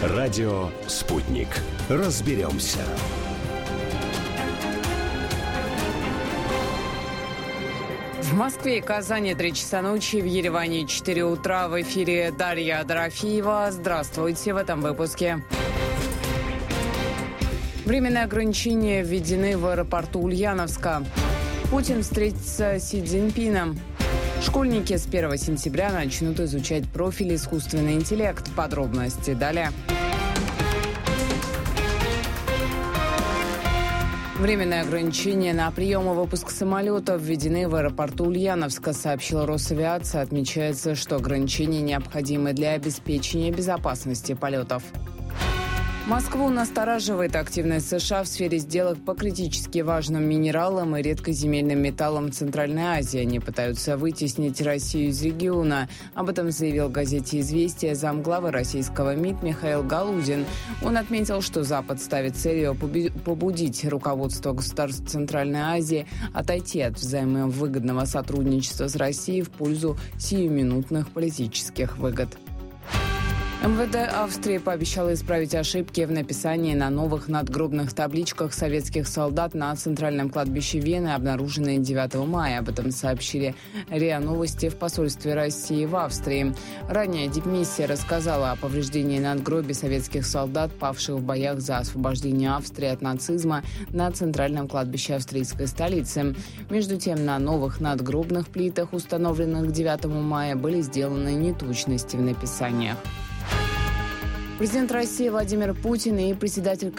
Радио «Спутник». Разберемся. В Москве и Казани 3 часа ночи, в Ереване 4 утра. В эфире Дарья Дорофеева. Здравствуйте в этом выпуске. Временные ограничения введены в аэропорту Ульяновска. Путин встретится с Си Цзиньпином. Школьники с 1 сентября начнут изучать профиль искусственный интеллект. Подробности далее. Временные ограничения на прием и выпуск самолетов введены в аэропорту Ульяновска, сообщила Росавиация. Отмечается, что ограничения необходимы для обеспечения безопасности полетов. Москву настораживает активность США в сфере сделок по критически важным минералам и редкоземельным металлам в Центральной Азии. Они пытаются вытеснить Россию из региона. Об этом заявил газете «Известия» замглавы российского МИД Михаил Галузин. Он отметил, что Запад ставит целью побудить руководство государств Центральной Азии отойти от взаимовыгодного сотрудничества с Россией в пользу сиюминутных политических выгод. МВД Австрии пообещало исправить ошибки в написании на новых надгробных табличках советских солдат на центральном кладбище Вены, обнаруженные 9 мая. Об этом сообщили РИА Новости в посольстве России в Австрии. Ранее дипмиссия рассказала о повреждении надгробий советских солдат, павших в боях за освобождение Австрии от нацизма на центральном кладбище австрийской столицы. Между тем, на новых надгробных плитах, установленных к 9 мая, были сделаны неточности в написаниях. Президент России Владимир Путин и председатель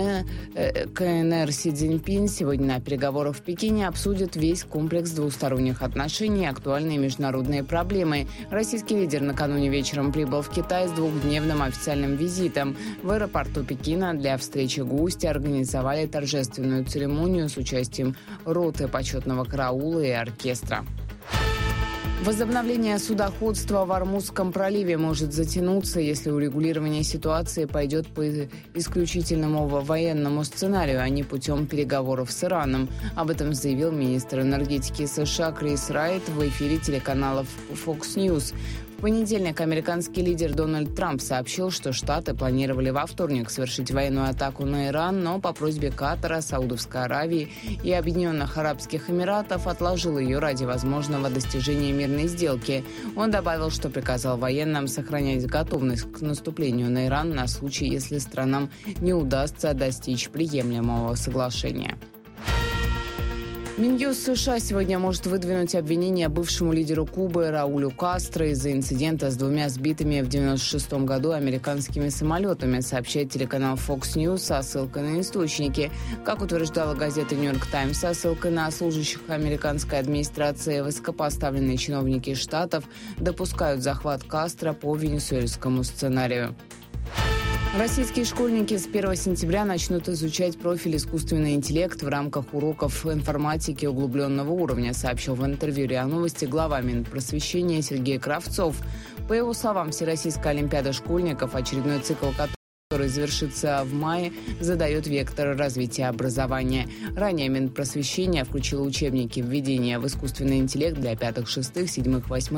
КНР Си Цзиньпин сегодня на переговорах в Пекине обсудят весь комплекс двусторонних отношений и актуальные международные проблемы. Российский лидер накануне вечером прибыл в Китай с двухдневным официальным визитом. В аэропорту Пекина для встречи гостя организовали торжественную церемонию с участием роты почетного караула и оркестра. Возобновление судоходства в Ормузском проливе может затянуться, если урегулирование ситуации пойдет по исключительному военному сценарию, а не путем переговоров с Ираном. Об этом заявил министр энергетики США Крис Райт в эфире телеканалов Fox News. В понедельник американский лидер Дональд Трамп сообщил, что Штаты планировали во вторник совершить военную атаку на Иран, но по просьбе Катара, Саудовской Аравии и Объединенных Арабских Эмиратов отложил ее ради возможного достижения мирной сделки. Он добавил, что приказал военным сохранять готовность к наступлению на Иран на случай, если странам не удастся достичь приемлемого соглашения. Минюст США сегодня может выдвинуть обвинение бывшему лидеру Кубы Раулю Кастро из-за инцидента с 2 сбитыми в 1996 году американскими самолетами, сообщает телеканал Fox News со ссылкой на источники. Как утверждала газета «Нью-Йорк Таймс» со ссылкой на служащих американской администрации, высокопоставленные чиновники штатов допускают захват Кастро по венесуэльскому сценарию. Российские школьники с 1 сентября начнут изучать профиль искусственный интеллект в рамках уроков информатики углубленного уровня, сообщил в интервью РИА Новости глава Минпросвещения Сергей Кравцов. По его словам, Всероссийская олимпиада школьников, очередной цикл который завершится в мае, задает вектор развития образования. Ранее Минпросвещение включило учебники введения в искусственный интеллект для 5, 6, 7, 8